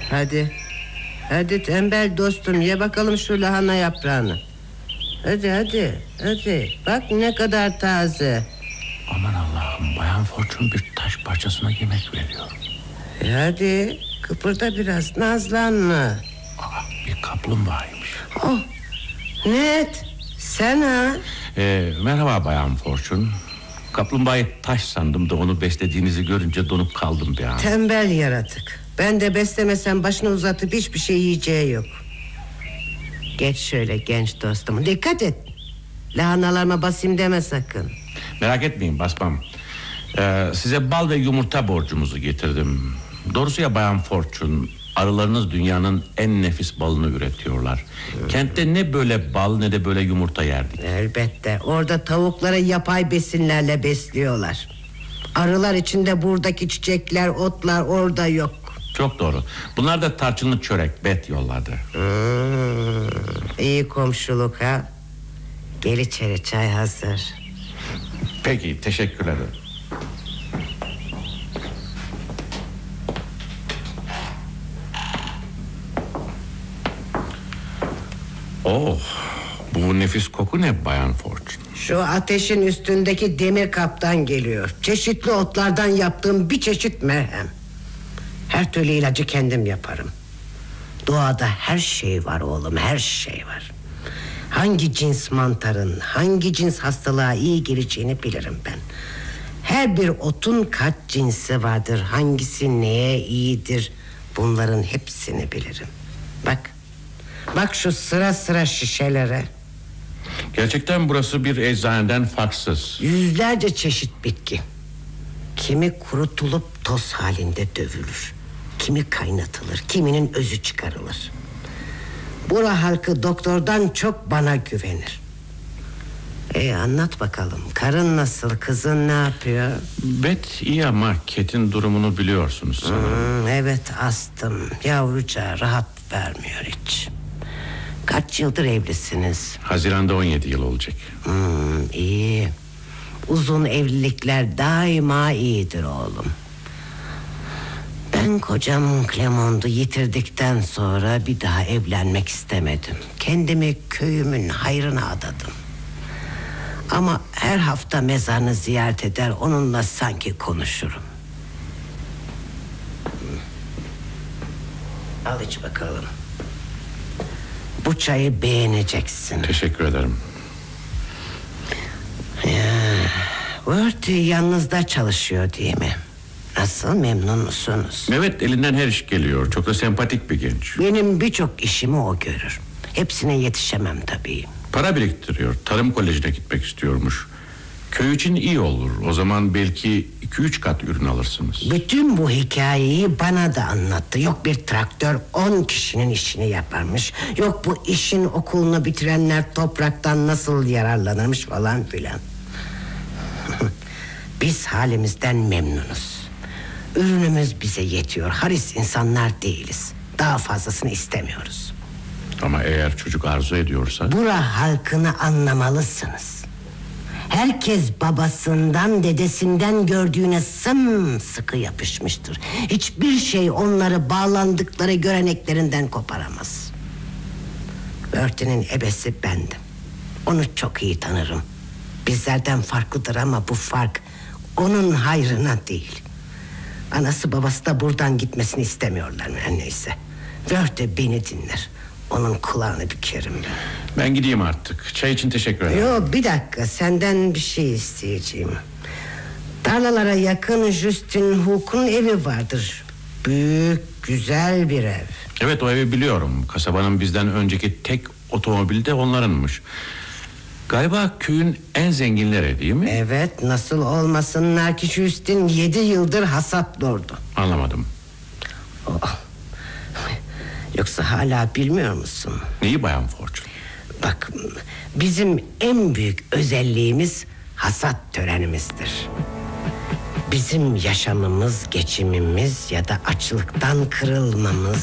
Hadi. Hadi tembel dostum, ye bakalım şu lahana yaprağını. Hadi. Bak ne kadar taze. Aman Allah'ım, Bayan Fortune bir taş parçasına yemek veriyor. Hadi kıpırda biraz, nazlanma. Bir kaplumbağaymış. Oh, Ned, sen ha? Merhaba Bayan Fortune. Kaplumbağayı taş sandım da onu beslediğinizi görünce donup kaldım bir an. Tembel yaratık. Ben de beslemesem başını uzatıp hiçbir şey yiyeceği yok. Geç şöyle genç dostum, dikkat et. Lahanalarıma basayım deme sakın. Merak etmeyin, basmam. Size bal ve yumurta borcumuzu getirdim. Doğrusu ya Bayan Fortune, arılarınız dünyanın en nefis balını üretiyorlar. Kentte ne böyle bal ne de böyle yumurta yerdik. Elbette, orada tavukları yapay besinlerle besliyorlar. Arılar içinde buradaki çiçekler, otlar orada yok. Çok doğru. Bunlar da tarçınlı çörek, bet yolladı. İyi komşuluk ha. Gel içeri, çay hazır. Peki, teşekkür ederim. Bu nefis koku ne Bayan Fortune? Şu ateşin üstündeki demir kaptan geliyor. Çeşitli otlardan yaptığım bir çeşit merhem. Her türlü ilacı kendim yaparım. Doğada her şey var oğlum, her şey var. Hangi cins mantarın, hangi cins hastalığa iyi geleceğini bilirim ben. Her bir otun kaç cinsi vardır, hangisi neye iyidir, bunların hepsini bilirim. Bak şu sıra sıra şişelere. Gerçekten burası bir eczaneden farksız. Yüzlerce çeşit bitki. Kimi kurutulup toz halinde dövülür, kimi kaynatılır, kiminin özü çıkarılır. Bura halkı doktordan çok bana güvenir. Anlat bakalım, karın nasıl, kızın ne yapıyor? Bet iyi ama Ket'in durumunu biliyorsunuz sanırım. Evet, astım. Yavrucağı rahat vermiyor hiç. Kaç yıldır evlisiniz? Haziran'da 17 yıl olacak. İyi. Uzun evlilikler daima iyidir oğlum. Ben kocam Clement'u yitirdikten sonra bir daha evlenmek istemedim. Kendimi köyümün hayrına adadım. Ama her hafta mezarını ziyaret eder, onunla sanki konuşurum. Al iç bakalım. Bu çayı beğeneceksin. Teşekkür ederim. Worthy yanınızda çalışıyor değil mi? Nasıl, memnun musunuz? Evet, elinden her iş geliyor. Çok da sempatik bir genç. Benim birçok işimi o görür. Hepsine yetişemem tabii. Para biriktiriyor. Tarım kolejine gitmek istiyormuş. Köy için iyi olur. O zaman belki 2-3 kat ürün alırsınız. Bütün bu hikayeyi bana da anlattı. Yok bir traktör 10 kişinin işini yaparmış. Yok bu işin okulunu bitirenler topraktan nasıl yararlanırmış falan filan. Biz halimizden memnunuz. Ürünümüz bize yetiyor. Haris insanlar değiliz. Daha fazlasını istemiyoruz. Ama eğer çocuk arzu ediyorsa... Bura halkını anlamalısınız. Herkes babasından, dedesinden gördüğüne sımsıkı yapışmıştır. Hiçbir şey onları bağlandıkları göreneklerinden koparamaz. Bertie'nin ebesi bendim. Onu çok iyi tanırım. Bizlerden farklıdır ama bu fark onun hayrına değil. Anası babası da buradan gitmesini istemiyorlar, her neyse. Bertie beni dinler. Onun kulağını bükerim ben. Ben gideyim artık. Çay için teşekkür ederim. Yok, bir dakika, senden bir şey isteyeceğim. Tarlalara yakın Justin Hook'un evi vardır. Büyük, güzel bir ev. Evet, o evi biliyorum. Kasabanın bizden önceki tek otomobili de onlarınmış. Galiba köyün en zenginleri değil mi? Evet, nasıl olmasınlar ki, Justin 7 yıldır hasat lordu. Anlamadım. Yoksa hala bilmiyor musun? Neyi Bayan Fortune? Bak, bizim en büyük özelliğimiz hasat törenimizdir. Bizim yaşamımız, geçimimiz ya da açlıktan kırılmamız